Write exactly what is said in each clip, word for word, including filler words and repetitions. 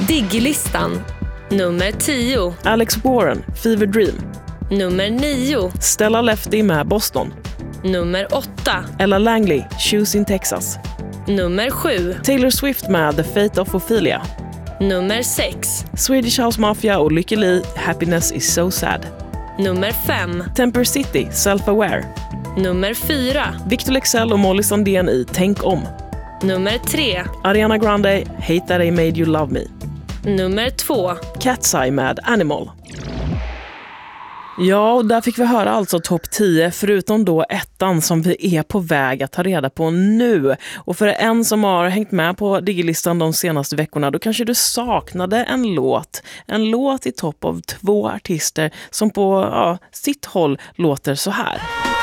Diggilistan. Nummer tio. Alex Warren, Fever Dream. Nummer nio. Stella Lefty med Boston. Nummer åtta. Ella Langley, Shoes in Texas. Nummer sju. Taylor Swift med The Fate of Ophelia. Nummer sex. Swedish House Mafia och Lykke Li, Happiness is so sad. Nummer fem. Temper City, Self-Aware. Nummer fyra. Victor Leksell och Molly Sandén i Tänk om. Nummer tre. Ariana Grande, Hate That I Made You Love Me. Nummer två. Cat's Eye med Animal. Ja, och där fick vi höra alltså topp tio, förutom då ettan som vi är på väg att ta reda på nu. Och för en som har hängt med på Diggilistan de senaste veckorna, då kanske du saknade en låt. En låt i topp av två artister som på ja, sitt håll låter så här.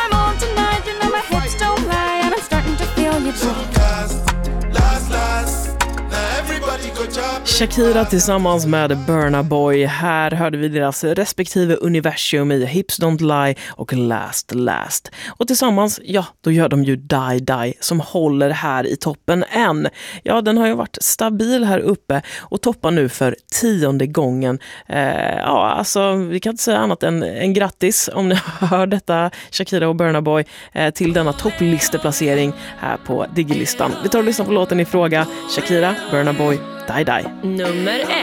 Shakira tillsammans med Burna Boy. Här hörde vi deras respektive universum i Hips Don't Lie och Last Last. Och tillsammans, ja, då gör de ju Die Die som håller här i toppen än. Ja, den har ju varit stabil här uppe och toppar nu för tionde gången. Eh, ja, alltså vi kan inte säga annat än en grattis om ni hör detta, Shakira och Burna Boy, eh, till denna topplisteplacering här på Diggilistan. Vi tar och lyssnar på låten i fråga. Shakira, Burna Boy, Die Die. Nummer ett.